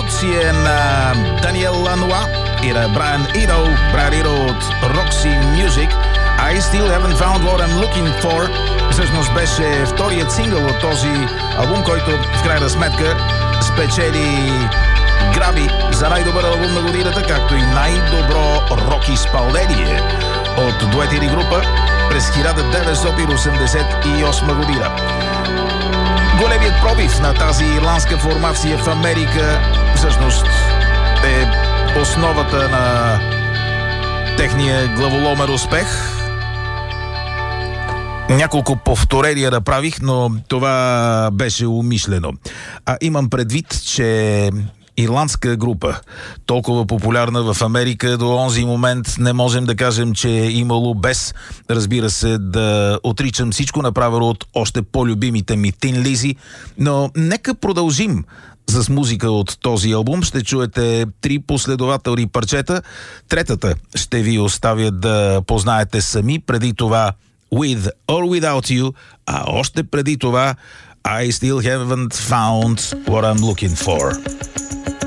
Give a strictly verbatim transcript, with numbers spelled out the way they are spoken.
продукция на Даниел Лануа и на Брайан Ино. Брайан Ино от Roxy Music. I still haven't found what I'm looking for. Всъщност беше вторият сингъл от този албум, който в крайна сметка спечели граби за най-добър албум на годината, както и най-добро рок изпълнение от дует или група през хиляда деветстотин осемдесет и осма година. Големият пробив на тази ирландска формация в Америка всъщност е основата на техния главоломен успех. Няколко повторения направих, но това беше умишлено. А имам предвид, че ирландска група, толкова популярна в Америка, до онзи момент не можем да кажем, че е имало, без, разбира се, да отричам всичко направено от още по-любимите ми Тин Лизи, но нека продължим с музика от този албум. Ще чуете три последователни парчета. Третата ще ви оставя да познаете сами. Преди това With or Without You, а още преди това I Still Haven't Found What I'm Looking For.